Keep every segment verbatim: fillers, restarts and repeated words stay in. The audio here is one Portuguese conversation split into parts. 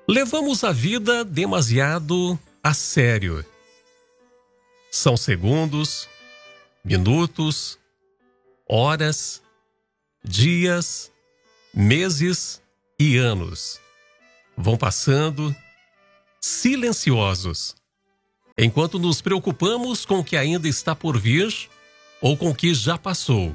Levamos a vida demasiado a sério. São segundos, minutos, horas, dias, meses e anos. Vão passando silenciosos, enquanto nos preocupamos com o que ainda está por vir ou com o que já passou.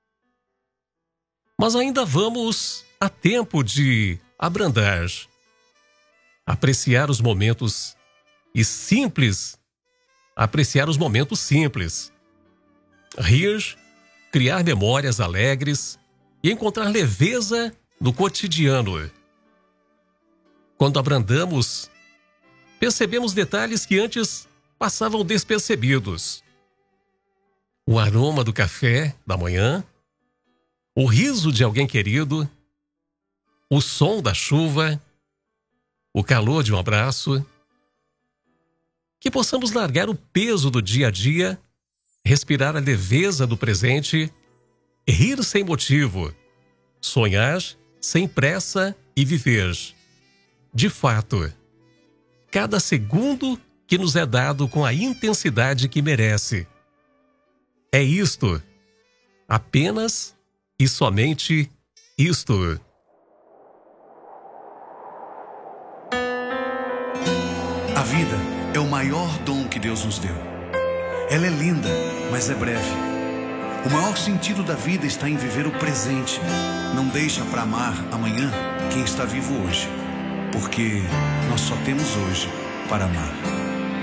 Mas ainda vamos a tempo de abrandar, apreciar os momentos e simples, apreciar os momentos simples, rir, criar memórias alegres e encontrar leveza no cotidiano. Quando abrandamos, percebemos detalhes que antes passavam despercebidos. O aroma do café da manhã, o riso de alguém querido, o som da chuva, o calor de um abraço. Que possamos largar o peso do dia a dia, respirar a leveza do presente, rir sem motivo, sonhar sem pressa e viver. De fato, cada segundo que nos é dado com a intensidade que merece. É isto, apenas e somente isto. A vida é o maior dom que Deus nos deu. Ela é linda, mas é breve. O maior sentido da vida está em viver o presente. Não deixa para amar amanhã quem está vivo hoje, porque nós só temos hoje para amar.